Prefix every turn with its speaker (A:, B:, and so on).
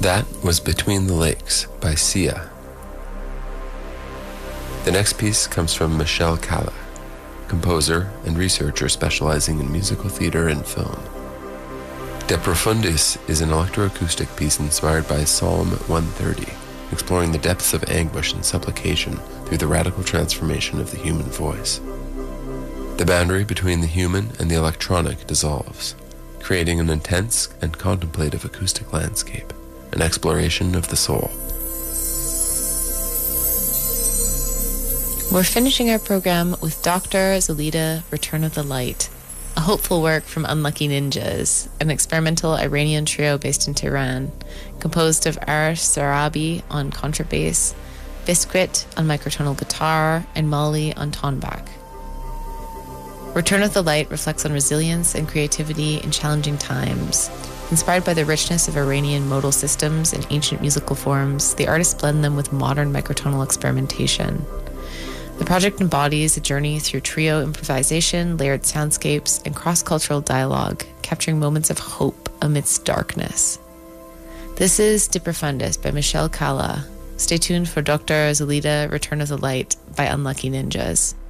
A: That was Between the Lakes by Sia. The next piece comes from Michelle Calla, composer and researcher specializing in musical theater and film. De Profundis is an electroacoustic piece inspired by Psalm 130, exploring the depths of anguish and supplication through the radical transformation of the human voice. The boundary between the human and the electronic dissolves, creating an intense and contemplative acoustic landscape, an exploration of the soul.
B: We're finishing our program with Dr. Zolida, Return of the Light, a hopeful work from Unlucky Ninjas, an experimental Iranian trio based in Tehran, composed of Arish Sarabi on contrabass, Biscuit on microtonal guitar, and Mali on tonebak. Return of the Light reflects on resilience and creativity in challenging times. Inspired by the richness of Iranian modal systems and ancient musical forms, the artists blend them with modern microtonal experimentation. The project embodies a journey through trio improvisation, layered soundscapes, and cross-cultural dialogue, capturing moments of hope amidst darkness. This is De Profundis by Michelle Calla. Stay tuned for Dr. Zolida, Return of the Light by Unlucky Ninjas.